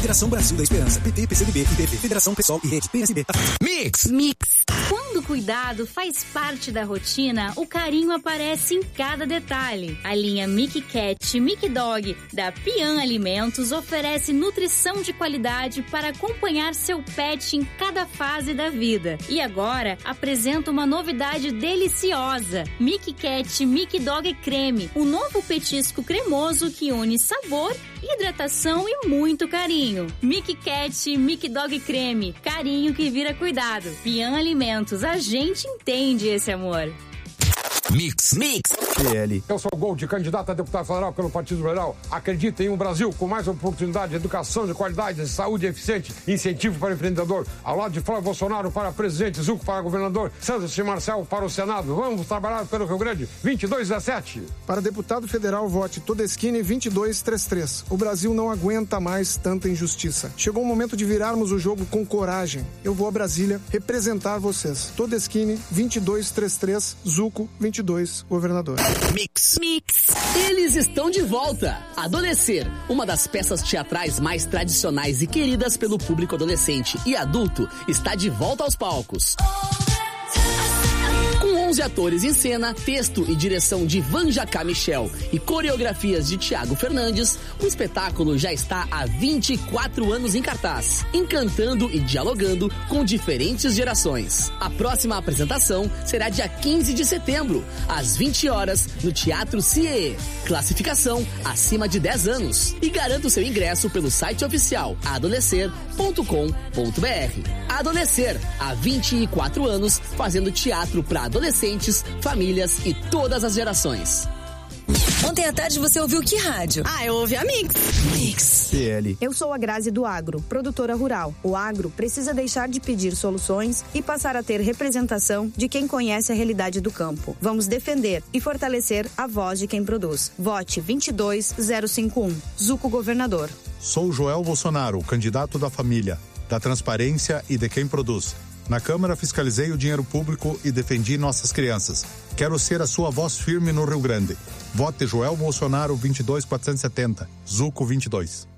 Federação Brasil da Esperança, PT, PCdoB, IDP, Federação PSOL e Rede, PSB. Mix. Quando o cuidado faz parte da rotina, o carinho aparece em cada detalhe. A linha Mickey Cat, Mickey Dog da Pian Alimentos oferece nutrição de qualidade para acompanhar seu pet em cada fase da vida. E agora apresenta uma novidade deliciosa: Mickey Cat, Mickey Dog Creme, um novo petisco cremoso que une sabor, hidratação e muito carinho. Mickey Cat, Mickey Dog Creme, carinho que vira cuidado. Pian Alimentos, a gente entende esse amor. Mix. PL. Eu sou o Gold, candidato a deputado federal pelo Partido Liberal. Acredita em um Brasil com mais oportunidade, educação de qualidade, saúde eficiente, incentivo para o empreendedor. Ao lado de Flávio Bolsonaro para presidente, Zucco para governador, Santos e Marcel para o Senado. Vamos trabalhar pelo Rio Grande, 2217. Para deputado federal, vote Todeschini 2233. O Brasil não aguenta mais tanta injustiça. Chegou o momento de virarmos o jogo com coragem. Eu vou a Brasília representar vocês. Todeschini 2233, Zucco 22, governador. Mix. Eles estão de volta. Adolescer, uma das peças teatrais mais tradicionais e queridas pelo público adolescente e adulto, está de volta aos palcos. Com 11 atores em cena, texto e direção de Van Jacá Michel e coreografias de Thiago Fernandes, o espetáculo já está há 24 anos em cartaz, encantando e dialogando com diferentes gerações. A próxima apresentação será dia 15 de setembro, às 20 horas, no Teatro CIE. Classificação acima de 10 anos. E garanta o seu ingresso pelo site oficial adolescer.com.br. Adolescer, há 24 anos, fazendo teatro para adolescentes, famílias e todas as gerações. Ontem à tarde você ouviu que rádio? Eu ouvi a Mix. PL. Eu sou a Grazi do Agro, produtora rural. O agro precisa deixar de pedir soluções e passar a ter representação de quem conhece a realidade do campo. Vamos defender e fortalecer a voz de quem produz. Vote 22051. Zucco Governador. Sou Joel Bolsonaro, candidato da família, da transparência e de quem produz. Na Câmara fiscalizei o dinheiro público e defendi nossas crianças. Quero ser a sua voz firme no Rio Grande. Vote Joel Bolsonaro 22470, Zucco 22.